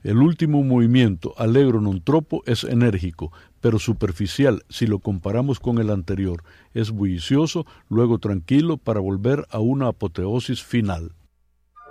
El último movimiento, Allegro non troppo, es enérgico, pero superficial si lo comparamos con el anterior. Es bullicioso, luego tranquilo para volver a una apoteosis final.